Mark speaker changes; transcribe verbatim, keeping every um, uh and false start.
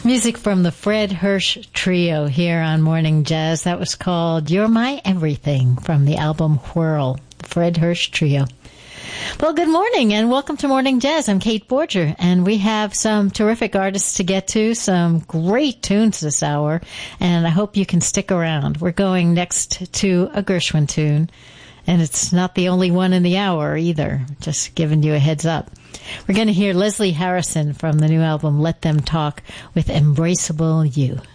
Speaker 1: Music from the Fred Hirsch Trio here on Morning Jazz. That was called You're My Everything from the album Whirl, the Fred Hirsch Trio. Well, good morning and welcome to Morning Jazz. I'm Kate Borger, and we have some terrific artists to get to, some great tunes this hour, and I hope you can stick around. We're going next to a Gershwin tune, and it's not the only one in the hour either, just giving you a heads up. We're going to hear Leslie Harrison from the new album Let Them Talk with Embraceable You.